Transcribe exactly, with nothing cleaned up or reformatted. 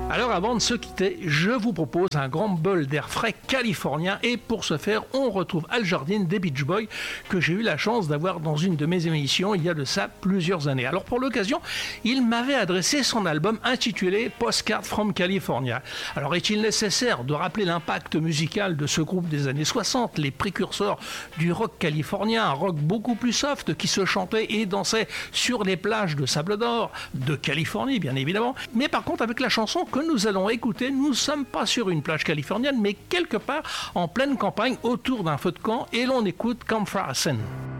Alors avant de se quitter, je vous propose un grand bol d'air frais californien et pour ce faire, on retrouve Al Jardine des Beach Boys que j'ai eu la chance d'avoir dans une de mes émissions il y a de ça plusieurs années. Alors pour l'occasion, il m'avait adressé son album intitulé Postcard from California. Alors est-il nécessaire de rappeler l'impact musical de ce groupe des années soixante, les précurseurs du rock californien, un rock beaucoup plus soft qui se chantait et dansait sur les plages de Sable d'Or, de Californie bien évidemment, mais par contre avec la chanson que nous allons écouter, nous ne sommes pas sur une plage californienne, mais quelque part en pleine campagne autour d'un feu de camp et l'on écoute Comparison.